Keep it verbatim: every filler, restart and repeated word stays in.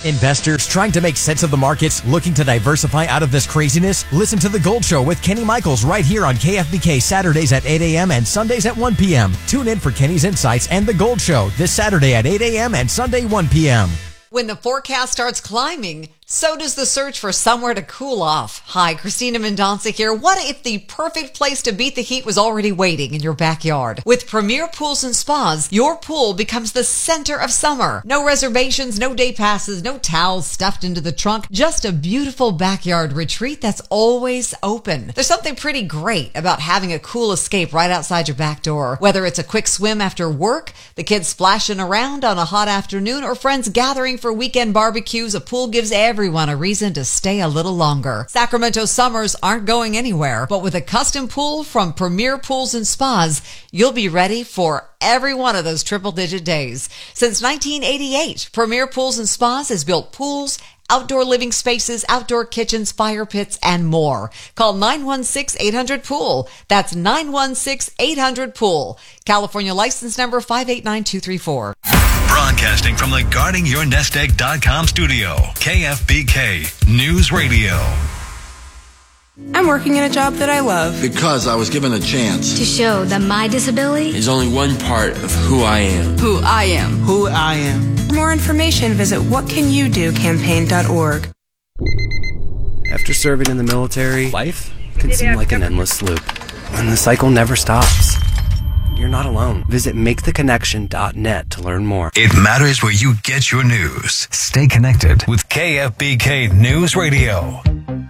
Investors trying to make sense of the markets, looking to diversify out of this craziness? Listen to The Gold Show with Kenny Michaels right here on K F B K Saturdays at eight a.m. and Sundays at one p.m. Tune in for Kenny's Insights and The Gold Show this Saturday at eight a.m. and Sunday one p.m. When the forecast starts climbing, so does the search for somewhere to cool off. Hi, Christina Mendonca here. What if the perfect place to beat the heat was already waiting in your backyard? With Premier Pools and Spas, your pool becomes the center of summer. No reservations, no day passes, no towels stuffed into the trunk, just a beautiful backyard retreat that's always open. There's something pretty great about having a cool escape right outside your back door. Whether it's a quick swim after work, the kids splashing around on a hot afternoon, or friends gathering for weekend barbecues, a pool gives everyone everyone a reason to stay a little longer. Sacramento summers aren't going anywhere, but with a custom pool from Premier Pools and Spas, you'll be ready for every one of those triple-digit days. Since nineteen eighty-eight, Premier Pools and Spas has built pools, outdoor living spaces, outdoor kitchens, fire pits, and more. Call nine one six, eight hundred, pool. That's nine one six, eight hundred, pool. California license number five eight nine two three four. Broadcasting from the guarding your nest egg dot com studio, K F B K News Radio. I'm working in a job that I love. Because I was given a chance. To show that my disability is only one part of who I am. Who I am. Who I am. For more information, visit what can you do campaign dot org. After serving in the military, life can seem like an endless loop. And the cycle never stops. You're not alone. Visit make the connection dot net to learn more. It matters where you get your news. Stay connected with K F B K News Radio.